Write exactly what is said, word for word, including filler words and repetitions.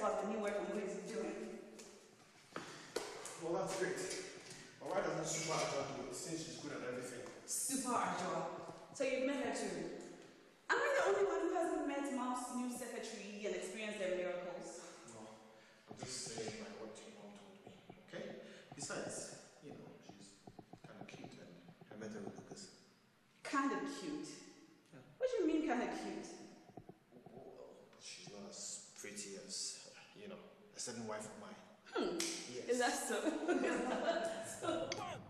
about the new work I'm going to be doing. Well, that's great. But why doesn't Super Agile do it since she's good at everything? Super Agile. So you've met her too? Am I the only one who hasn't met Mom's new secretary and experienced their miracles? No, I'm just saying like what your mom told me, okay? Besides, you know, she's kind of cute and I met her with Lucas. Kind of cute? Yeah. What do you mean kind of cute? Well, she's not as pretty as, you know, a certain wife of mine. Hmm. Yes. Is that so? Is that so?